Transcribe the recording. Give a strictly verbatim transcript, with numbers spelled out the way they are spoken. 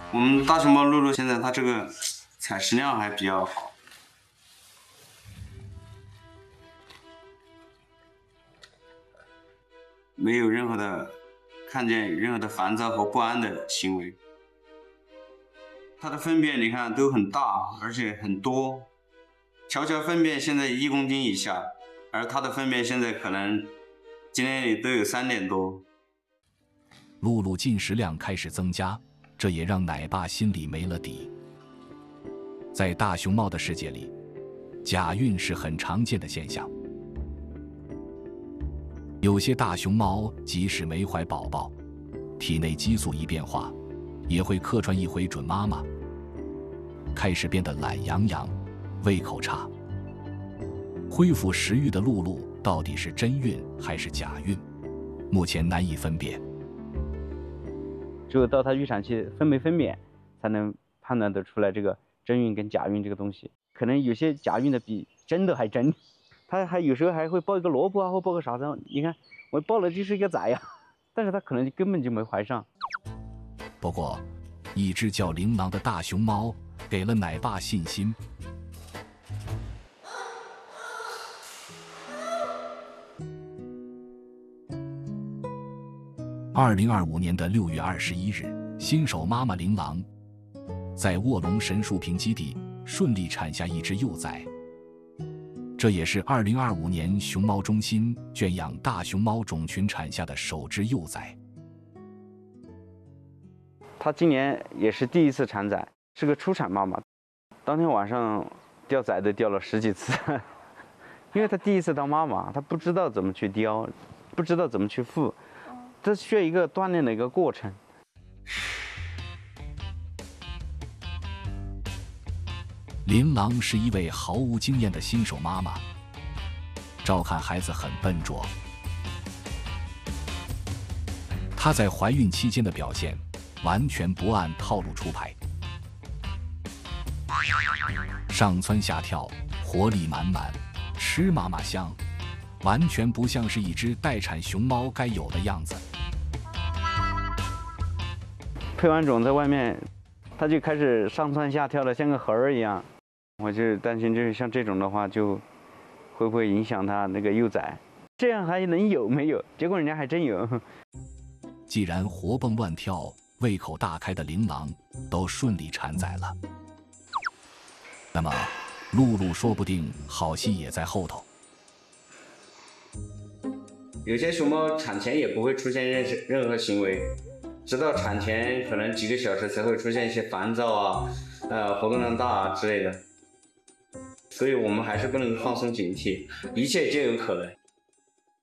我们大熊猫露露现在它这个采食量还比较好，没有任何的看见任何的烦躁和不安的行为。它的粪便你看都很大，而且很多。乔乔粪便现在一公斤以下，而它的粪便现在可能今天里都有三点多。 露露进食量开始增加，这也让奶爸心里没了底。在大熊猫的世界里，假孕是很常见的现象。有些大熊猫即使没怀宝宝，体内激素一变化，也会客串一回准妈妈，开始变得懒洋洋，胃口差。恢复食欲的露露到底是真孕还是假孕，目前难以分辨。 只有到她预产期分没分娩，才能判断得出来这个真孕跟假孕这个东西。可能有些假孕的比真的还真，她还有时候还会抱一个萝卜啊，或抱个啥子。你看我抱了就是一个崽呀，但是她可能根本就没怀上。 不过，一只叫琳琅的大熊猫给了奶爸信心。二零二五年的六月二十一日，新手妈妈琳琅在卧龙神树坪基地顺利产下一只幼崽。这也是二零二五年熊猫中心圈养大熊猫种群产下的首只幼崽。 她今年也是第一次产崽，是个初产妈妈。当天晚上掉崽都掉了十几次，因为她第一次当妈妈，她不知道怎么去叼，不知道怎么去孵，这需要一个锻炼的一个过程。 琳琅是一位毫无经验的新手妈妈，照看孩子很笨拙。她在怀孕期间的表现完全不按套路出牌，上蹿下跳，活力满满，吃妈妈香，完全不像是一只待产熊猫该有的样子。 配完种在外面，它就开始上蹿下跳的，像个猴儿一样。我就担心，就是像这种的话，就会不会影响它那个幼崽？这样还能有没有？结果人家还真有。 既然活蹦乱跳、胃口大开的琳琅都顺利产崽了，那么露露说不定好戏也在后头。 有些熊猫产前也不会出现任任何行为，直到产前可能几个小时才会出现一些烦躁啊、呃活动量大啊之类的。所以我们还是不能放松警惕，一切皆有可能。